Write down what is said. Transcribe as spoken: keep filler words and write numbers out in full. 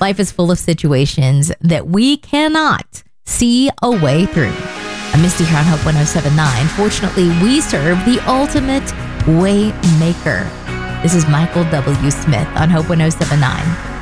Life is full of situations that we cannot see a way through. I'm Misty here on Hope one oh seven point nine. Fortunately, we serve the ultimate way maker. This is Michael W. Smith on Hope one oh seven point nine.